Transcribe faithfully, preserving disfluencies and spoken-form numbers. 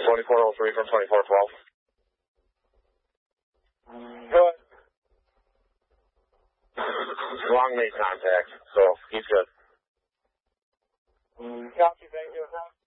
twenty-four oh three from twenty-four twelve. Good. Long made contact, so he's good. Copy, thank you.